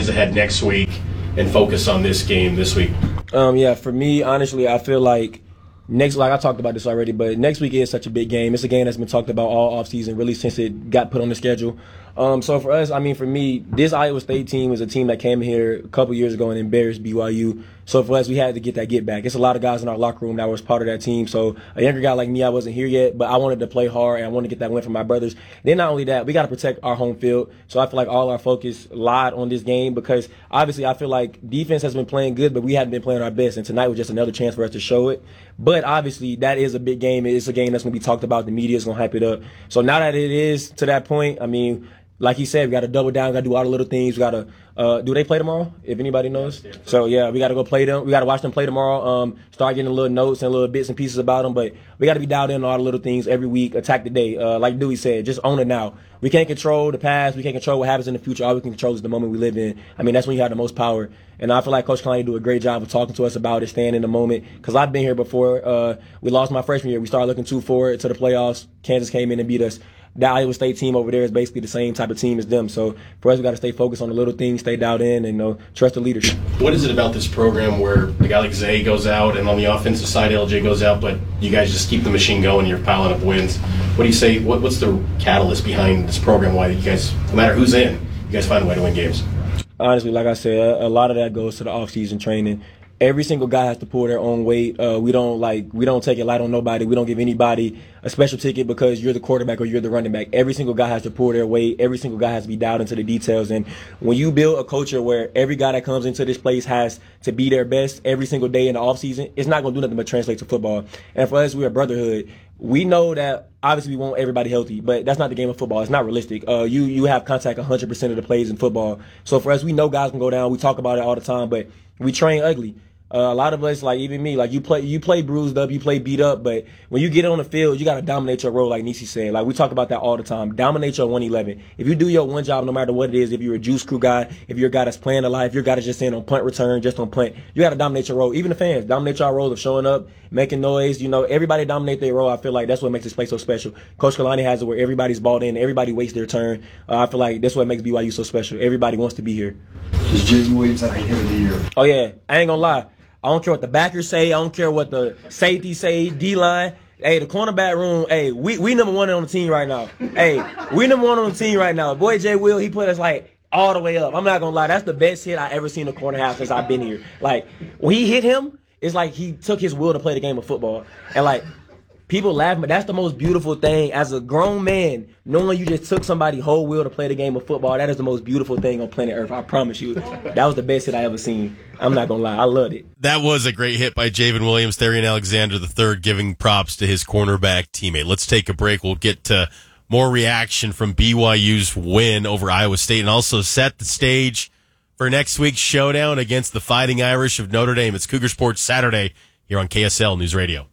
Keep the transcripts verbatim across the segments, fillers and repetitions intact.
looks ahead next week and focus on this game this week? Um, yeah, for me, honestly, I feel like next, like I talked about this already, but next week is such a big game. It's a game that's been talked about all offseason, really since it got put on the schedule. Um, so for us, I mean, for me, this Iowa State team is a team that came here a couple years ago and embarrassed B Y U. So for us, we had to get that get back. It's a lot of guys in our locker room that was part of that team. So a younger guy like me, I wasn't here yet, but I wanted to play hard and I wanted to get that win for my brothers. Then not only that, we got to protect our home field. So I feel like all our focus lied on this game because obviously I feel like defense has been playing good, but we haven't been playing our best. And tonight was just another chance for us to show it. But obviously that is a big game. It's a game that's going to be talked about. The media is going to hype it up. So now that it is to that point, I mean, like he said, we got to double down. We got to do all the little things. We got to uh, do they play tomorrow? If anybody knows. So yeah, we got to go play them. We got to watch them play tomorrow. Um, start getting little notes and little bits and pieces about them. But we got to be dialed in on all the little things every week. Attack the day. Uh, like Dewey said, just own it now. We can't control the past. We can't control what happens in the future. All we can control is the moment we live in. I mean, that's when you have the most power. And I feel like Coach Kalani do a great job of talking to us about it, staying in the moment. Because I've been here before. Uh, we lost my freshman year. We started looking too forward to the playoffs. Kansas came in and beat us. The Iowa State team over there is basically the same type of team as them. So for us, we got to stay focused on the little things, stay dialed in, and you know, trust the leaders. What is it about this program where a guy like Zay goes out and on the offensive side L J goes out, but you guys just keep the machine going, you're piling up wins? What do you say, what, what's the catalyst behind this program, why you guys, no matter who's in, you guys find a way to win games? Honestly, like I said, a, a lot of that goes to the off-season training. Every single guy has to pull their own weight. Uh, we don't like we don't take it light on nobody. We don't give anybody a special ticket because you're the quarterback or you're the running back. Every single guy has to pull their weight. Every single guy has to be dialed into the details. And when you build a culture where every guy that comes into this place has to be their best every single day in the offseason, it's not going to do nothing but translate to football. And for us, we're a brotherhood. We know that obviously we want everybody healthy, but that's not the game of football. It's not realistic. Uh, you you have contact one hundred percent of the plays in football. So for us, we know guys can go down. We talk about it all the time, but we train ugly. Uh, a lot of us, like even me, like you play, you play bruised up, you play beat up, but when you get on the field, you got to dominate your role, like Nisi said. Like we talk about that all the time. Dominate your one eleven. If you do your one job, no matter what it is, if you're a juice crew guy, if you're a guy that's playing a lot, if you're a guy that's just in on punt return, just on punt, you got to dominate your role. Even the fans, dominate your role of showing up, making noise. You know, everybody dominate their role. I feel like that's what makes this place so special. Coach Kalani has it where everybody's balled in, everybody waits their turn. Uh, I feel like that's what makes B Y U so special. Everybody wants to be here. Does Jaden Williams have a hit of the year? Oh yeah, I ain't gonna lie. I don't care what the backers say. I don't care what the safety say, D-line. Hey, the cornerback room, hey, we, we number one on the team right now. Hey, we number one on the team right now. Boy, Jay Will, he put us, like, all the way up. I'm not going to lie. That's the best hit I ever seen a corner have since I've been here. Like, when he hit him, it's like he took his will to play the game of football. And, like, people laugh, but that's the most beautiful thing. As a grown man, knowing you just took somebody's whole will to play the game of football, that is the most beautiful thing on planet Earth. I promise you. That was the best hit I ever seen. I'm not going to lie. I loved it. That was a great hit by Javen Williams. Therian Alexander the third giving props to his cornerback teammate. Let's take a break. We'll get to more reaction from B Y U's win over Iowa State and also set the stage for next week's showdown against the Fighting Irish of Notre Dame. It's Cougar Sports Saturday here on K S L News Radio.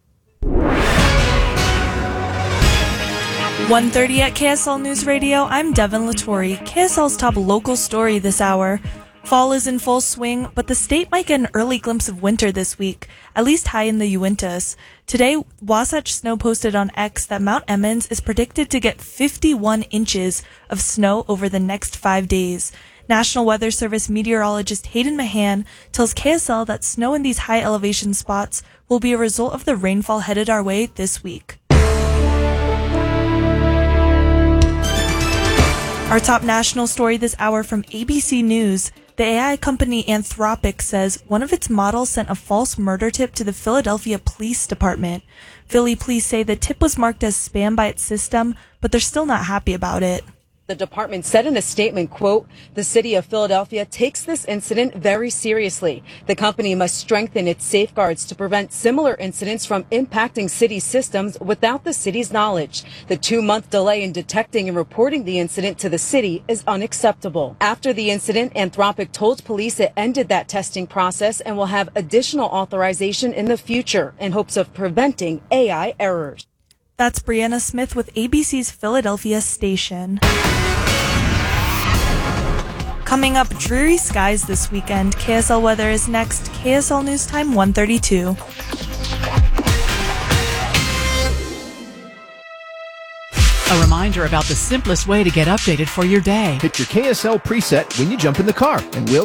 one thirty at K S L News Radio. I'm Devin Lattori. K S L's top local story this hour. Fall is in full swing, but the state might get an early glimpse of winter this week, at least high in the Uintas. Today, Wasatch Snow posted on X that Mount Emmons is predicted to get fifty-one inches of snow over the next five days. National Weather Service meteorologist Hayden Mahan tells K S L that snow in these high elevation spots will be a result of the rainfall headed our way this week. Our top national story this hour from A B C News. The A I company Anthropic says one of its models sent a false murder tip to the Philadelphia Police Department. Philly police say the tip was marked as spam by its system, but they're still not happy about it. The department said in a statement, quote, "The city of Philadelphia takes this incident very seriously. The company must strengthen its safeguards to prevent similar incidents from impacting city systems without the city's knowledge. The two-month delay in detecting and reporting the incident to the city is unacceptable." After the incident, Anthropic told police it ended that testing process and will have additional authorization in the future in hopes of preventing A I errors. That's Brianna Smith with A B C's Philadelphia station. Coming up, dreary skies this weekend. K S L weather is next. K S L News Time one thirty-two. A reminder about the simplest way to get updated for your day. Hit your K S L preset when you jump in the car, and we'll